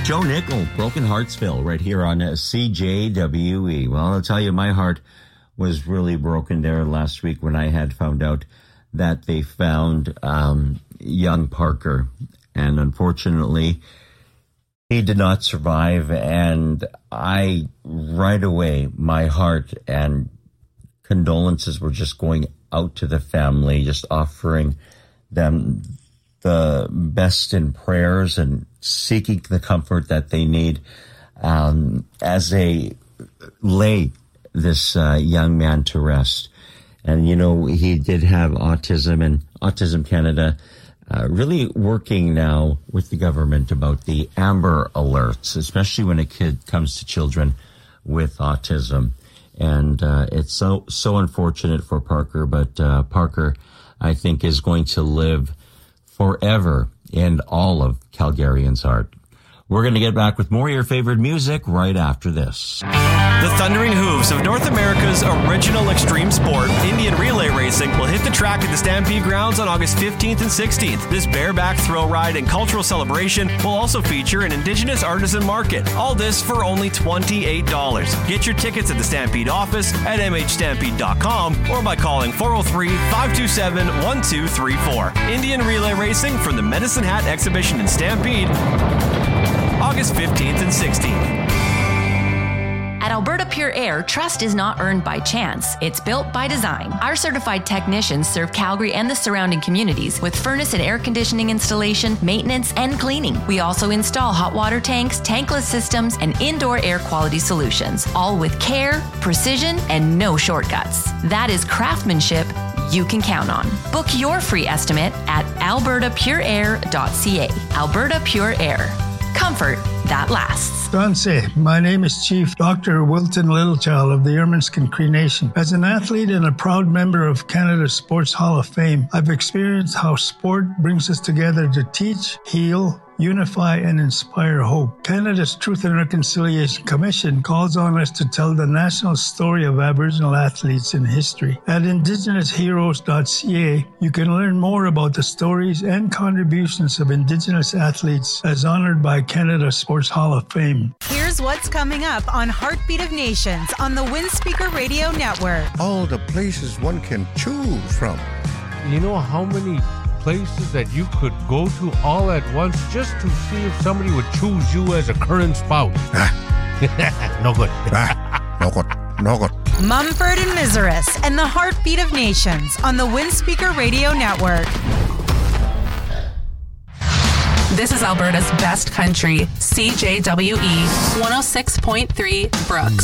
Joe Nickel, Broken Heartsville, right here on CJWE. Well, I'll tell you, my heart was really broken there last week when I had found out that they found young Parker. And unfortunately, he did not survive. And right away, my heart and condolences were just going out to the family, just offering them the best in prayers and seeking the comfort that they need as they lay this young man to rest. And, you know, he did have autism, and Autism Canada really working now with the government about the Amber Alerts, especially when a kid comes to children with autism. And it's so unfortunate for Parker, but Parker, I think, is going to live forever in all of Calgarians' heart. We're going to get back with more of your favorite music right after this. The thundering hooves of North America's original extreme sport, Indian relay racing, will hit the track at the Stampede Grounds on August 15th and 16th. This bareback thrill ride and cultural celebration will also feature an Indigenous artisan market. All this for only $28. Get your tickets at the Stampede office at mhstampede.com or by calling 403-527-1234. Indian relay racing from the Medicine Hat Exhibition in Stampede, August 15th and 16th. At Alberta Pure Air, trust is not earned by chance. It's built by design. Our certified technicians serve Calgary and the surrounding communities with furnace and air conditioning installation, maintenance, and cleaning. We also install hot water tanks, tankless systems, and indoor air quality solutions, all with care, precision, and no shortcuts. That is craftsmanship you can count on. Book your free estimate at albertapureair.ca. Alberta Pure Air. Comfort that lasts. Danse, my name is Chief Dr. Wilton Littlechild of the Ermineskin Cree Nation. As an athlete and a proud member of Canada's Sports Hall of Fame, I've experienced how sport brings us together to teach, heal, unify, and inspire hope. Canada's Truth and Reconciliation Commission calls on us to tell the national story of Aboriginal athletes in history. At IndigenousHeroes.ca, you can learn more about the stories and contributions of Indigenous athletes as honored by Canada's Sports Hall of Fame. Here's what's coming up on Heartbeat of Nations on the Windspeaker Radio Network. All the places one can choose from. You know how many places that you could go to all at once just to see if somebody would choose you as a current spouse? No good. No good. Mumford and Miseris and the Heartbeat of Nations on the Windspeaker Radio Network. This is Alberta's best country, CJWE 106.3 Brooks.